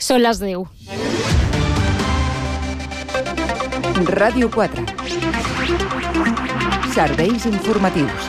Són les 10. Ràdio 4. Serveis informatius.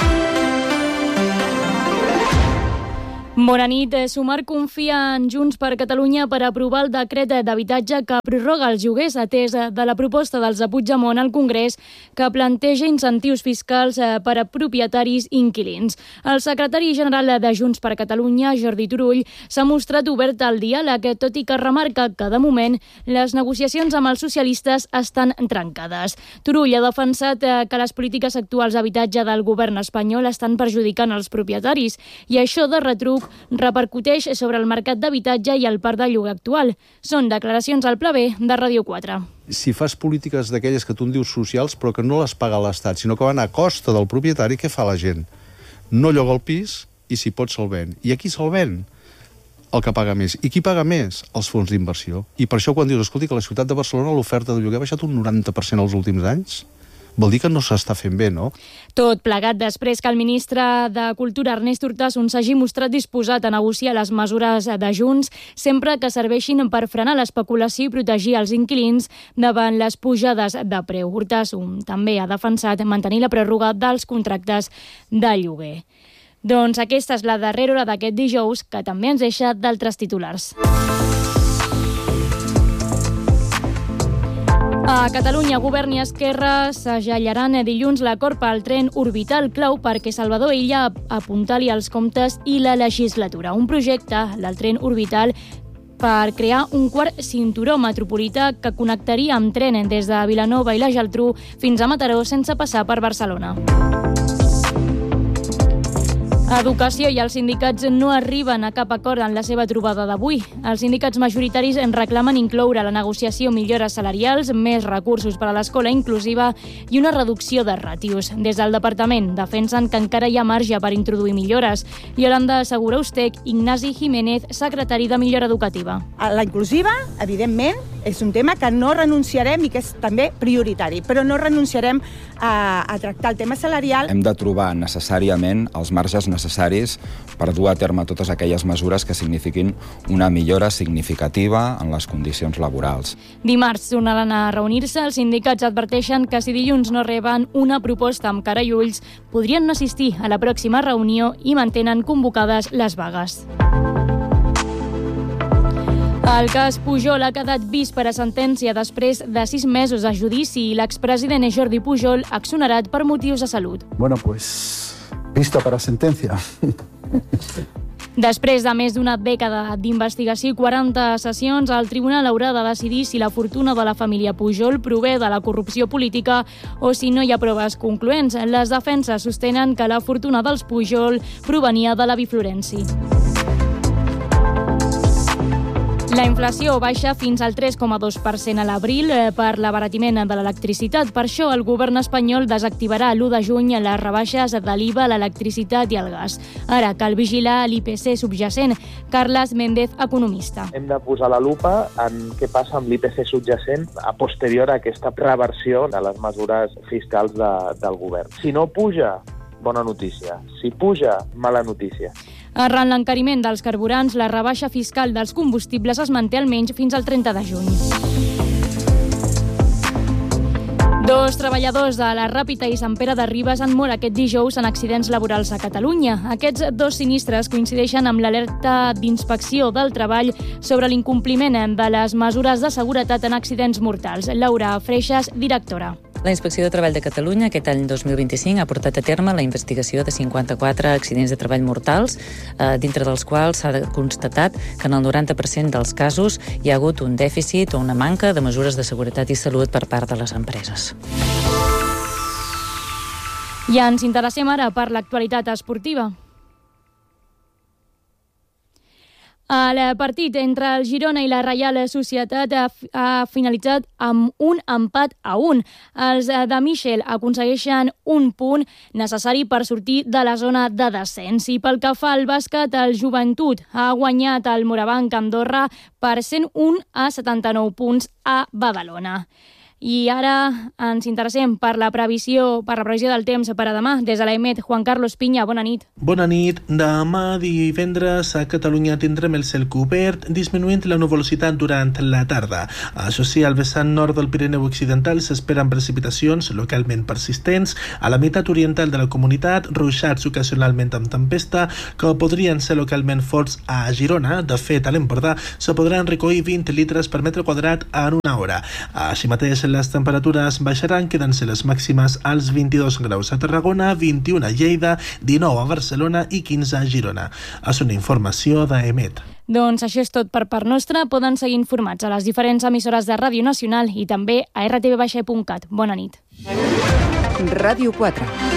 Bona nit. Sumar confia en Junts per Catalunya per aprovar el decret d'habitatge que prorroga els lloguers atès de la proposta dels de Puigdemont al Congrés que planteja incentius fiscals per a propietaris i inquilins. El secretari general de Junts per Catalunya, Jordi Turull, s'ha mostrat obert al diàleg, tot i que remarca que, de moment, les negociacions amb els socialistes estan trencades. Turull ha defensat que les polítiques actuals d'habitatge del govern espanyol estan perjudicant els propietaris i això de retruc repercuteix sobre el mercat d'habitatge i el parc de lloguer actual. Són declaracions al Pla B de Ràdio 4. Si fas polítiques d'aquelles que tu en dius socials però que no les paga l'Estat, sinó que van a costa del propietari, què fa la gent? No lloga el pis i si pot se'l ven. I a qui se'l ven? El que paga més. I qui paga més? Els fons d'inversió. I per això quan dius, escolti, que a la ciutat de Barcelona l'oferta de lloguer ha baixat un 90% els últims anys, vol dir que no s'està fent bé, no? Tot plegat després que el ministre de Cultura, Ernest Urtasun, s'hagi mostrat disposat a negociar les mesures de Junts sempre que serveixin per frenar l'especulació i protegir els inquilins davant les pujades de preu. Urtasun també ha defensat mantenir la pròrroga dels contractes de lloguer. Doncs aquesta és la darrera hora d'aquest dijous, que també ens deixa d'altres titulars. A Catalunya, Govern i Esquerra segellaran dilluns l'acord pel tren orbital, clau perquè Salvador Illa apuntali els comptes i la legislatura. Un projecte, el tren orbital, per crear un quart cinturó metropolità que connectaria amb tren des de Vilanova i la Geltrú fins a Mataró sense passar per Barcelona. Educació i els sindicats no arriben a cap acord en la seva trobada d'avui. Els sindicats majoritaris en reclamen incloure a la negociació millores salarials, més recursos per a l'escola inclusiva i una reducció de ràtios. Des del departament defensen que encara hi ha marge per introduir millores. Iolanda Segura-Ustec, Ignasi Jiménez, secretari de Millora Educativa. La inclusiva, evidentment, és un tema que no renunciarem i que és també prioritari, però no renunciarem a tractar el tema salarial. Hem de trobar necessàriament els marges necessaris per dur a terme totes aquelles mesures que signifiquin una millora significativa en les condicions laborals. Dimarts tornaran a reunir-se. Els sindicats adverteixen que si dilluns no reben una proposta amb cara i ulls, podrien no assistir a la pròxima reunió i mantenen convocades les vagues. El cas Pujol ha quedat vist per a sentència després de 6 mesos de judici i l'expresident Jordi Pujol exonerat per motius de salut. Bueno, pues, vista para sentencia. Després de més d'una dècada d'investigació i 40 sessions, el tribunal haurà de decidir si la fortuna de la família Pujol prové de la corrupció política o si no hi ha proves concloents. Les defenses sostenen que la fortuna dels Pujol provenia de l'avi Florenci. La inflació baixa fins al 3,2% a l'abril per l'abaratiment de l'electricitat. Per això el govern espanyol desactivarà l'1 de juny les rebaixes de l'IVA a l'electricitat i al gas. Ara cal vigilar l'IPC subjacent. Carles Méndez, economista. Hem de posar la lupa en què passa amb l'IPC subjacent a posterior a aquesta reversió de les mesures fiscals del govern. Si no puja, bona notícia. Si puja, mala notícia. Arran l'encariment dels carburants, la rebaixa fiscal dels combustibles es manté almenys fins al 30 de juny. 2 treballadors de la Ràpita i Sant Pere de Ribes han mort aquest dijous en accidents laborals a Catalunya. Aquests 2 sinistres coincideixen amb l'alerta d'inspecció del treball sobre l'incompliment de les mesures de seguretat en accidents mortals. Laura Freixas, directora. La Inspecció de Treball de Catalunya aquest any 2025 ha portat a terme la investigació de 54 accidents de treball mortals, dintre dels quals s'ha constatat que en el 90% dels casos hi ha hagut un dèficit o una manca de mesures de seguretat i salut per part de les empreses. I ens interessem ara per l'actualitat esportiva. El partit entre el Girona i la Reial Societat ha finalitzat amb un empat a 1. Els de Michel aconsegueixen un punt necessari per sortir de la zona de descens. I pel que fa al bàsquet, el Joventut ha guanyat el Morabanc Andorra per 101 a 79 punts a Badalona. I ara ens interessem per la previsió del temps per a demà. Des de l'EMET, Juan Carlos Piña, bona nit. Bona nit. Demà divendres a Catalunya tindrem el cel cobert, disminuint la nuvolositat durant la tarda. Això sí, al vessant nord del Pirineu Occidental s'esperen precipitacions localment persistents. A la meitat oriental de la comunitat, ruixats ocasionalment amb tempesta, que podrien ser localment forts a Girona. De fet, a l'Empordà se podran recollir 20 litres per metre quadrat en una hora. Així mateix, les temperatures baixaran, quedant-se les màximes als 22 graus a Tarragona, 21 a Lleida, 19 a Barcelona i 15 a Girona. És una informació d'EMET. Doncs això és tot per part nostra. Poden seguir informats a les diferents emissores de Ràdio Nacional i també a rtv-cat. Bona nit. Ràdio 4.